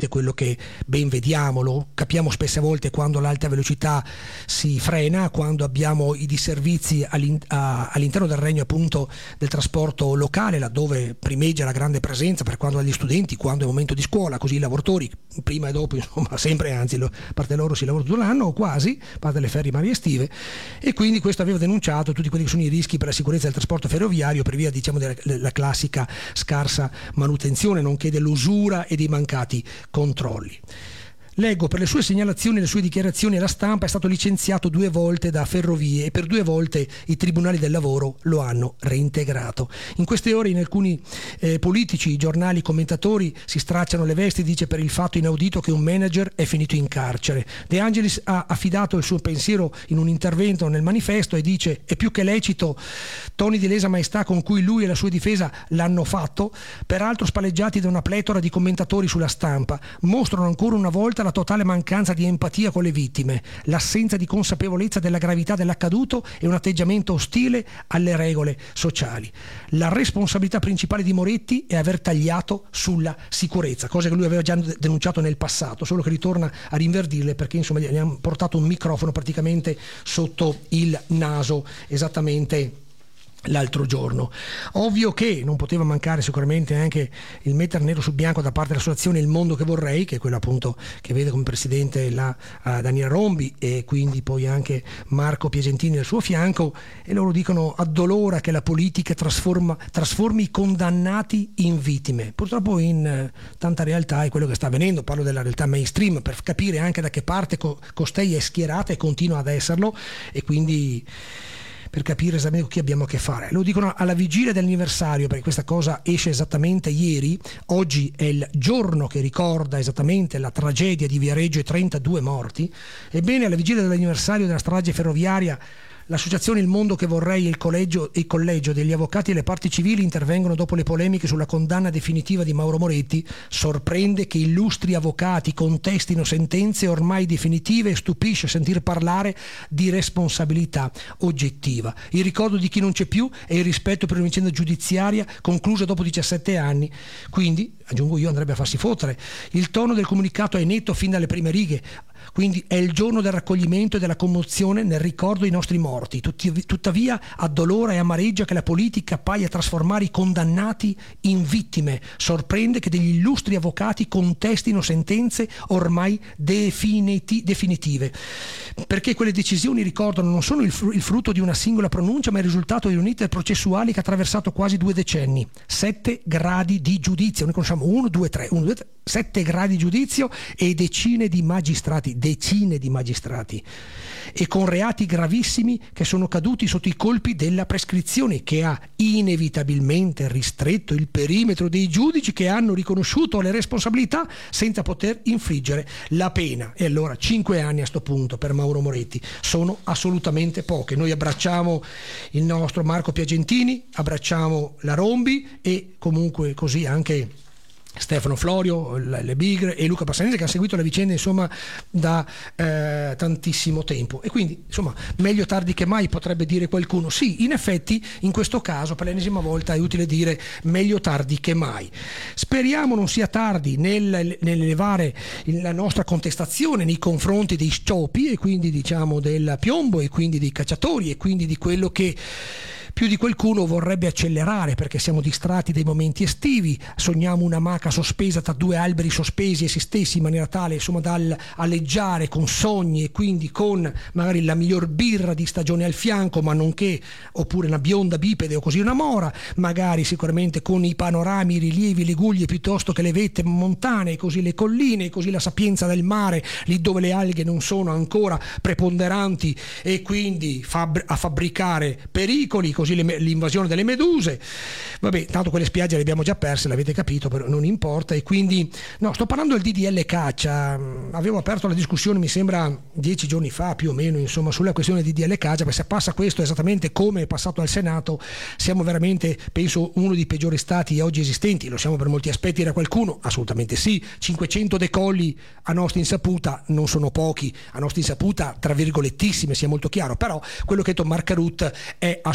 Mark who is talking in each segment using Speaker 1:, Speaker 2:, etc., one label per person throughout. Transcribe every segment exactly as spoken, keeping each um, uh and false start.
Speaker 1: esattamente quello che ben vediamo, lo capiamo spesse volte quando l'alta velocità si frena, quando abbiamo i disservizi all'interno del regno appunto del trasporto locale, laddove primeggia la grande presenza per quanto agli studenti, quando è momento di scuola, così i lavoratori prima e dopo, insomma sempre, anzi a parte loro si lavora tutto l'anno o quasi, a parte le ferie marie estive, e quindi questo aveva denunciato tutti quelli che sono i rischi per la sicurezza del trasporto ferroviario per via, diciamo, della, della classica scarsa manutenzione, nonché dell'usura e dei mancati controlli. Leggo: per le sue segnalazioni e le sue dichiarazioni alla stampa è stato licenziato due volte da Ferrovie e per due volte i tribunali del lavoro lo hanno reintegrato. In queste ore in alcuni eh, politici, giornali, commentatori si stracciano le vesti, dice, per il fatto inaudito che un manager è finito in carcere. De Angelis ha affidato il suo pensiero in un intervento nel Manifesto e dice: è più che lecito toni di lesa maestà con cui lui e la sua difesa l'hanno fatto, peraltro spalleggiati da una pletora di commentatori sulla stampa, mostrano ancora una volta la totale mancanza di empatia con le vittime, l'assenza di consapevolezza della gravità dell'accaduto e un atteggiamento ostile alle regole sociali. La responsabilità principale di Moretti è aver tagliato sulla sicurezza, cosa che lui aveva già denunciato nel passato, solo che ritorna a rinverdirle perché insomma gli hanno portato un microfono praticamente sotto il naso esattamente l'altro giorno. Ovvio che non poteva mancare sicuramente anche il mettere nero su bianco da parte dell'associazione Il Mondo che Vorrei, che è quello appunto che vede come presidente la uh, Daniela Rombi e quindi poi anche Marco Piacentini al suo fianco, e loro dicono: addolora che la politica trasforma, trasformi i condannati in vittime. Purtroppo in uh, tanta realtà è quello che sta avvenendo, parlo della realtà mainstream per capire anche da che parte co- costei è schierata e continua ad esserlo, e quindi per capire esattamente con chi abbiamo a che fare. Lo dicono alla vigilia dell'anniversario, perché questa cosa esce esattamente ieri. Oggi è il giorno che ricorda esattamente la tragedia di Viareggio e trentadue morti. Ebbene, alla vigilia dell'anniversario della strage ferroviaria, l'associazione Il Mondo che Vorrei e il collegio, il collegio degli avvocati e le parti civili intervengono dopo le polemiche sulla condanna definitiva di Mauro Moretti. Sorprende che illustri avvocati contestino sentenze ormai definitive e stupisce sentir parlare di responsabilità oggettiva. Il ricordo di chi non c'è più e il rispetto per una vicenda giudiziaria conclusa dopo diciassette anni. Quindi, aggiungo io, andrebbe a farsi fottere. Il tono del comunicato è netto fin dalle prime righe. Quindi è il giorno del raccoglimento e della commozione nel ricordo dei nostri morti. Tuttavia addolora e amareggia che la politica appaia trasformare i condannati in vittime. Sorprende che degli illustri avvocati contestino sentenze ormai definiti- definitive. Perché quelle decisioni, ricordano, non sono il, fr- il frutto di una singola pronuncia, ma il risultato di un iter processuale che ha attraversato quasi due decenni. Sette gradi di giudizio. Noi conosciamo uno, due, tre, uno, due, tre, sette gradi di giudizio e decine di magistrati. decine di magistrati e con reati gravissimi che sono caduti sotto i colpi della prescrizione, che ha inevitabilmente ristretto il perimetro dei giudici che hanno riconosciuto le responsabilità senza poter infliggere la pena. E allora cinque anni a sto punto per Mauro Moretti sono assolutamente poche. Noi abbracciamo il nostro Marco Piacentini, abbracciamo la Rombi e comunque così anche Stefano Florio, le Bigre e Luca Passanese, che hanno seguito la vicenda insomma da eh, tantissimo tempo. E quindi insomma meglio tardi che mai, potrebbe dire qualcuno. Sì, in effetti in questo caso per l'ennesima volta è utile dire meglio tardi che mai. Speriamo non sia tardi nel, nell'elevare la nostra contestazione nei confronti dei scioppi e quindi diciamo del piombo e quindi dei cacciatori e quindi di quello che più di qualcuno vorrebbe accelerare, perché siamo distratti dai momenti estivi, sogniamo un'amaca sospesa tra due alberi sospesi essi stessi in maniera tale insomma da aleggiare con sogni e quindi con magari la miglior birra di stagione al fianco, ma nonché oppure una bionda bipede o così una mora, magari sicuramente con i panorami, i rilievi, le guglie piuttosto che le vette montane, così le colline, così la sapienza del mare, lì dove le alghe non sono ancora preponderanti e quindi fab- a fabbricare pericoli, così Le, l'invasione delle meduse. Vabbè, tanto quelle spiagge le abbiamo già perse, l'avete capito, però non importa. E quindi no, sto parlando del D D L caccia. Avevo aperto la discussione mi sembra dieci giorni fa più o meno insomma sulla questione del D D L caccia, perché se passa questo esattamente come è passato al Senato siamo veramente, penso, uno dei peggiori stati oggi esistenti. Lo siamo per molti aspetti, era qualcuno? Assolutamente sì. Cinquecento decolli a nostra insaputa non sono pochi, a nostra insaputa tra virgolettissime, sia molto chiaro, però quello che ha detto Marc Rutte è assolutamente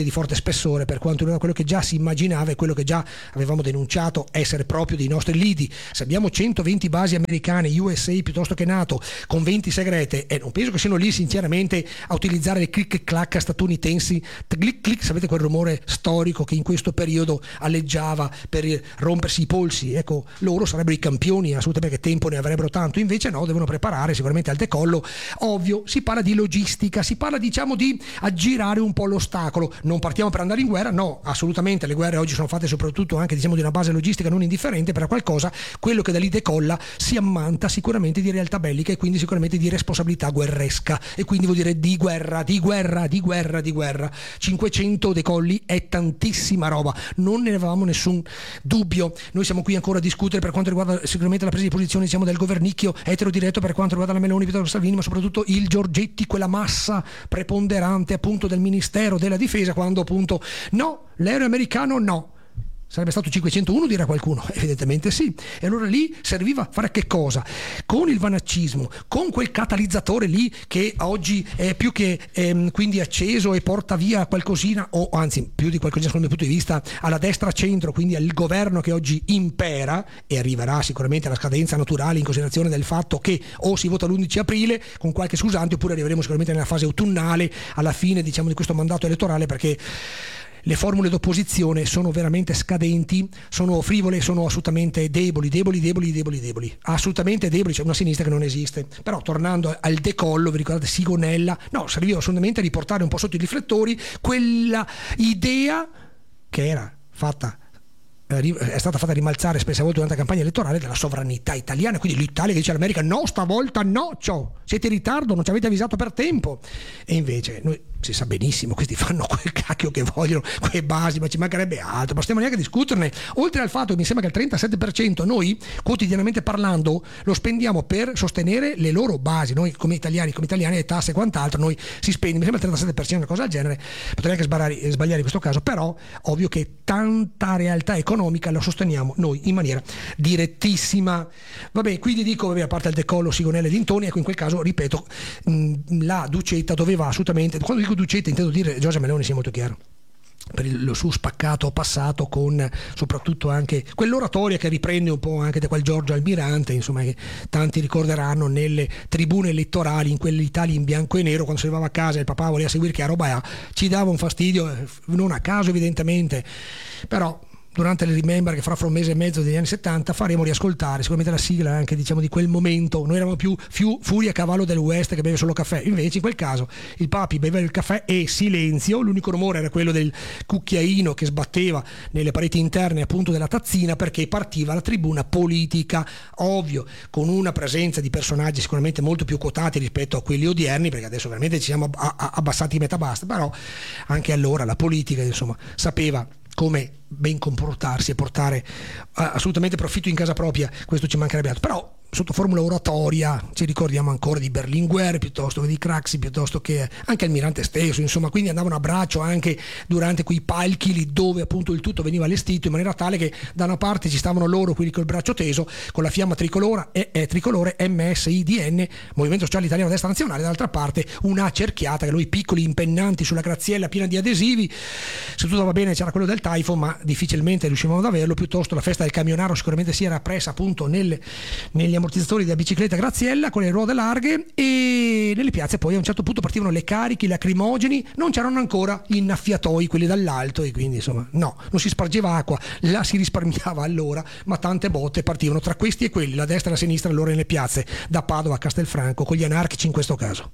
Speaker 1: di forte spessore per quanto riguarda quello che già si immaginava e quello che già avevamo denunciato essere proprio dei nostri lidi. Se abbiamo centoventi basi americane, U S A piuttosto che NATO, con venti segrete, e non penso che siano lì sinceramente a utilizzare le click e clack statunitensi, click click, sapete quel rumore storico che in questo periodo alleggiava per rompersi i polsi, ecco, loro sarebbero i campioni assolutamente, perché tempo ne avrebbero tanto, invece no, devono preparare sicuramente al decollo. Ovvio, si parla di logistica, si parla diciamo di aggirare un po' l'ostacolo. Non partiamo per andare in guerra, no, assolutamente, le guerre oggi sono fatte soprattutto anche diciamo di una base logistica non indifferente, per qualcosa quello che da lì decolla si ammanta sicuramente di realtà bellica e quindi sicuramente di responsabilità guerresca, e quindi vuol dire di guerra, di guerra, di guerra, di guerra. cinquecento decolli è tantissima roba, non ne avevamo nessun dubbio. Noi siamo qui ancora a discutere per quanto riguarda sicuramente la presa di posizione diciamo del governicchio eterodiretto per quanto riguarda la Meloni piuttosto che Salvini, ma soprattutto il Giorgetti, quella massa preponderante appunto del Ministero della Difesa, quando appunto no, l'aereo americano no. Sarebbe stato cinquecentouno, dirà qualcuno, evidentemente sì. E allora lì serviva fare che cosa? Con il vanaccismo, con quel catalizzatore lì che oggi è più che ehm, quindi acceso e porta via qualcosina, o anzi più di qualcosina dal mio punto di vista, alla destra centro, quindi al governo che oggi impera, e arriverà sicuramente alla scadenza naturale in considerazione del fatto che o si vota l'undici aprile con qualche scusante, oppure arriveremo sicuramente nella fase autunnale alla fine diciamo di questo mandato elettorale, perché le formule d'opposizione sono veramente scadenti, sono frivole, sono assolutamente deboli, deboli, deboli, deboli, deboli, assolutamente deboli. C'è una sinistra che non esiste. Però tornando al decollo, vi ricordate Sigonella? No, serviva assolutamente a riportare un po' sotto i riflettori quella idea che era fatta, è stata fatta rimalzare spesse volte durante la campagna elettorale, della sovranità italiana, quindi l'Italia che dice all'America no, stavolta no, ciò, siete in ritardo, non ci avete avvisato per tempo. E invece noi si sa benissimo, questi fanno quel cacchio che vogliono, quelle basi, ma ci mancherebbe altro, ma stiamo neanche a discuterne. Oltre al fatto che mi sembra che il trentasette per cento noi quotidianamente parlando lo spendiamo per sostenere le loro basi, noi come italiani, come italiani, le tasse e quant'altro, noi si spende, mi sembra il trentasette per cento, una cosa del genere. Potrei anche sbagliare, sbagliare in questo caso, però ovvio che tanta realtà economica la sosteniamo noi in maniera direttissima. Vabbè, quindi dico, vabbè, a parte il decollo, Sigonella e dintoni, ecco, in quel caso ripeto, mh, la Ducetta doveva assolutamente, quando dico Ducetta intendo dire Giorgia Meloni, sia molto chiaro, per il suo spaccato passato con soprattutto anche quell'oratoria che riprende un po' anche da quel Giorgio Almirante, insomma, che tanti ricorderanno nelle tribune elettorali in quell'Italia in bianco e nero, quando si arrivava a casa e il papà voleva seguire che roba è, ci dava un fastidio, non a caso evidentemente, però durante le Remember che farà fra un mese e mezzo degli anni settanta faremo riascoltare sicuramente la sigla anche diciamo di quel momento. Noi eravamo più, più Furia Cavallo del West che beve solo caffè, invece in quel caso il papi beveva il caffè e silenzio, l'unico rumore era quello del cucchiaino che sbatteva nelle pareti interne appunto della tazzina, perché partiva la tribuna politica, ovvio con una presenza di personaggi sicuramente molto più quotati rispetto a quelli odierni, perché adesso veramente ci siamo abbassati metà basta, però anche allora la politica insomma sapeva come ben comportarsi e portare assolutamente profitto in casa propria, questo ci mancherebbe altro. Però sotto formula oratoria ci ricordiamo ancora di Berlinguer piuttosto che di Craxi, piuttosto che anche Almirante stesso, insomma, quindi andavano a braccio anche durante quei palchi lì dove appunto il tutto veniva allestito in maniera tale che da una parte ci stavano loro, quelli col braccio teso con la fiamma tricolore e eh, tricolore M S I D N, Movimento Sociale Italiano Destra Nazionale, dall'altra parte una cerchiata che noi piccoli impennanti sulla graziella piena di adesivi. Se tutto va bene c'era quello del Taifo, ma difficilmente riuscivamo ad averlo, piuttosto la festa del camionaro sicuramente si era presa appunto nel, negli ammortizzatori della bicicletta Graziella con le ruote larghe, e nelle piazze poi a un certo punto partivano le cariche, i lacrimogeni, non c'erano ancora gli innaffiatoi, quelli dall'alto, e quindi insomma no, non si spargeva acqua, la si risparmiava allora, ma tante botte partivano tra questi e quelli, la destra e la sinistra allora nelle piazze, da Padova a Castelfranco, con gli anarchici in questo caso.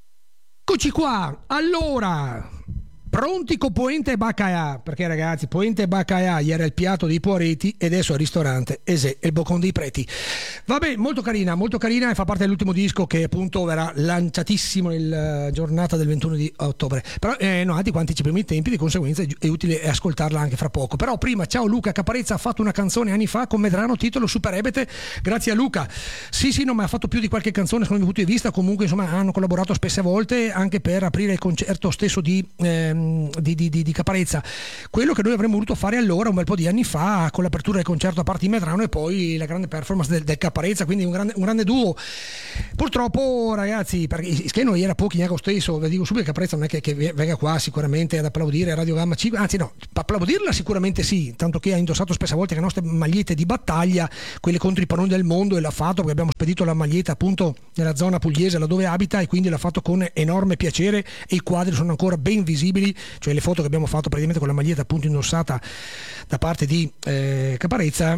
Speaker 1: Eccoci qua, allora pronti con Poente e Baccaia, perché ragazzi Poente e Baccaia ieri era il piatto dei Poareti e adesso al ristorante Esè e il Boccon dei Preti. Vabbè, molto carina, molto carina, e fa parte dell'ultimo disco che appunto verrà lanciatissimo nella giornata del ventuno di ottobre, però eh, no, di quanti ci primi tempi, di conseguenza è utile ascoltarla anche fra poco. Però prima, ciao Luca Caparezza, ha fatto una canzone anni fa con Medrano, titolo Super Ebete, grazie a Luca. Sì sì, non mi ha fatto più di qualche canzone secondo il mio punto di vista, comunque insomma hanno collaborato spesse volte anche per aprire il concerto stesso di ehm, di, di, di, di Caparezza. Quello che noi avremmo voluto fare allora un bel po' di anni fa con l'apertura del concerto a parte di Medrano e poi la grande performance del, del Caparezza, quindi un grande, un grande duo. Purtroppo ragazzi, perché che noi era pochi agosto stesso, vi dico subito che Caparezza non è che, che venga qua sicuramente ad applaudire a Radio Gamma cinque, anzi no, applaudirla sicuramente sì, tanto che ha indossato spesse volte le nostre magliette di battaglia, quelle contro i pannoni del mondo, e l'ha fatto perché abbiamo spedito la maglietta appunto nella zona pugliese laddove abita, e quindi l'ha fatto con enorme piacere, e i quadri sono ancora ben visibili, cioè le foto che abbiamo fatto praticamente con la maglietta appunto indossata da parte di eh, Caparezza,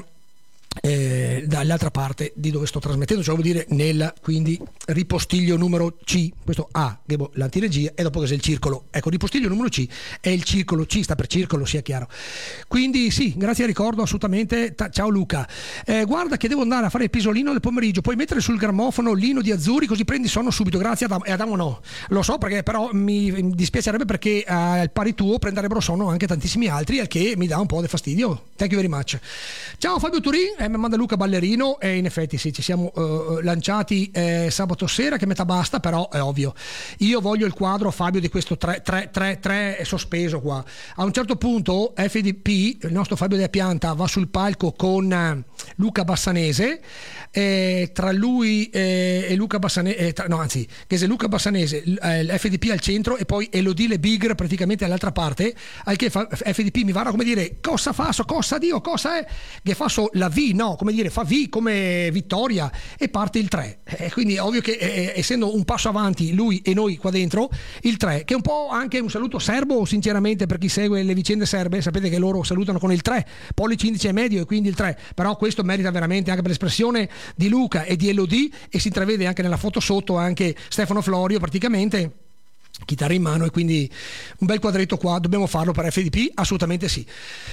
Speaker 1: Eh, dall'altra parte di dove sto trasmettendo, cioè vuol dire nel quindi ripostiglio numero C, questo A che è l'antiregia, e dopo che c'è il circolo, ecco, ripostiglio numero C è il circolo, C sta per circolo, sia chiaro. Quindi sì, grazie al ricordo assolutamente. Ta- ciao Luca, eh, guarda che devo andare a fare il pisolino del pomeriggio, puoi mettere sul grammofono Lino di Azzurri così prendi sonno subito, grazie Adamo. E Adamo no, lo so, perché però mi, mi dispiacerebbe perché eh, al pari tuo prenderebbero sonno anche tantissimi altri, al che mi dà un po' di fastidio. Thank you very much. Ciao Fabio Turin, eh, mi manda Luca Ballerino, e in effetti sì, ci siamo uh, lanciati eh, sabato sera, che metà basta, però è ovvio, io voglio il quadro, Fabio, di questo tre tre tre tre sospeso qua. A un certo punto F D P, il nostro Fabio della Pianta, va sul palco con uh, Luca Bassanese, eh, tra lui eh, e Luca Bassanese, eh, tra, no anzi, che se Luca Bassanese, eh, l'F D P al centro e poi Elodie Bigre praticamente all'altra parte, al che fa, F D P mi va come dire cosa fa, so, cosa Dio, cosa è, che fa so, la V, no, come dire, fa V come vittoria, e parte il tre, eh, quindi è ovvio che eh, essendo un passo avanti lui e noi qua dentro, il tre, che è un po' anche un saluto serbo, sinceramente, per chi segue le vicende serbe, sapete che loro salutano con il tre, pollice, indice e medio, e quindi il tre, però questo merita veramente anche per l'espressione di Luca e di Elodie, e si intravede anche nella foto sotto anche Stefano Florio praticamente chitarra in mano, e quindi un bel quadretto qua dobbiamo farlo per F D P, assolutamente sì.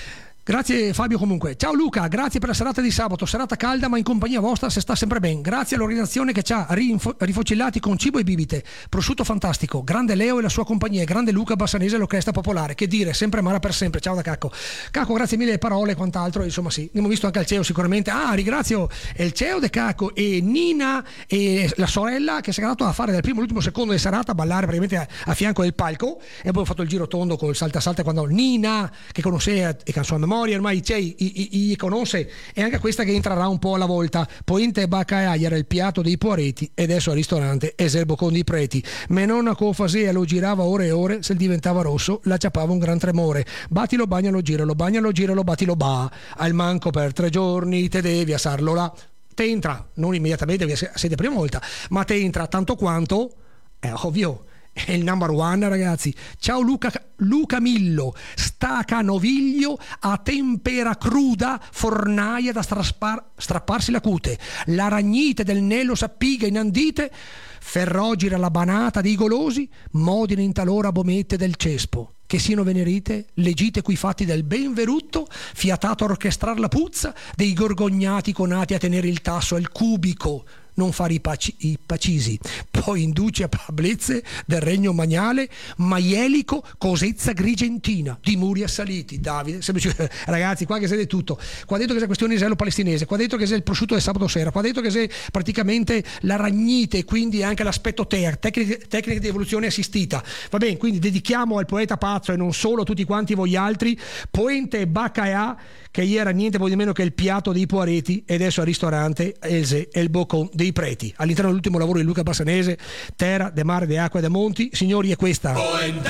Speaker 1: Grazie Fabio comunque. Ciao Luca, grazie per la serata di sabato, serata calda ma in compagnia vostra, se sta sempre ben. Grazie all'organizzazione che ci ha rinfo- rifocillati con cibo e bibite, prosciutto fantastico, grande Leo e la sua compagnia, grande Luca Bassanese e l'orchestra popolare, che dire, sempre amara per sempre. Ciao da Cacco. Cacco, grazie mille parole e quant'altro, insomma sì, abbiamo visto anche al C E O sicuramente. Ah, ringrazio il C E O de Cacco e Nina e la sorella, che si è andato a fare dal primo all'ultimo secondo di serata a ballare praticamente a, a fianco del palco, e poi ho fatto il giro tondo col salta salta quando Nina, che conosceva e canzone ormai c'è, i conosce, e anche questa che entrerà un po' alla volta. Pointe Baccaia era il piatto dei Poareti, ed adesso al ristorante è il boccone dei preti. Me nonna co fasea lo girava ore e ore, se diventava rosso la ciapava un gran tremore. Battilo, bagnalo, giralo, bagnalo, giralo, battilo, ba. Al manco per tre giorni te devi assarlo là. Te entra, non immediatamente perché siete prima volta, ma te entra tanto quanto, è ovvio, è il number one, ragazzi. Ciao Luca, Luca Millo, stacanoviglio a tempera cruda, fornaia da straspar, strapparsi la cute, la ragnite del Nelo s'appiga inandite, ferroggira la banata dei golosi, modina in talora bomette del cespo, che siano venerite, legite quei fatti del ben verutto, fiatato a orchestrar la puzza, dei gorgognati conati a tenere il tasso al cubico, non fare i, paci, i pacisi, poi induce a pablezze del regno magnale, maielico, cosezza grigentina, di muri assaliti. Davide, semplice, ragazzi, qua che siete tutto, qua dentro che c'è questione israelo-palestinese, qua dentro che c'è il prosciutto del sabato sera, qua dentro che c'è praticamente la ragnite, quindi anche l'aspetto ter, tecniche, tecniche di evoluzione assistita. Va bene, quindi dedichiamo al poeta pazzo, e non solo a tutti quanti voi altri, Poente Baccaia, che ieri era niente po' di meno che il piatto dei Poareti, ed adesso al ristorante Else e il boccon dei preti. All'interno dell'ultimo lavoro di Luca Bassanese, Terra, de Mare, de Acqua e de Monti, signori, è questa.